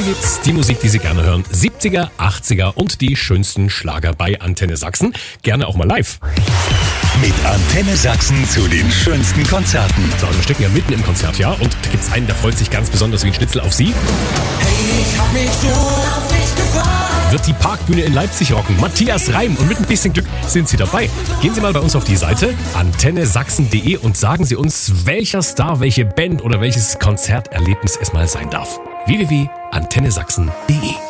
gibt's die Musik, die Sie gerne hören. 70er, 80er und die schönsten Schlager bei Antenne Sachsen. Gerne auch mal live. Mit Antenne Sachsen zu den schönsten Konzerten. So, wir stecken ja mitten im Konzert, ja? Und da gibt's einen, der freut sich ganz besonders wie ein Schnitzel auf Sie. Hey, ich hab mich so auf dich gefreut. Wird die Parkbühne in Leipzig rocken. Matthias Reim, und mit ein bisschen Glück sind Sie dabei. Gehen Sie mal bei uns auf die Seite antennesachsen.de und sagen Sie uns, welcher Star, welche Band oder welches Konzerterlebnis es mal sein darf. www.antennesachsen.de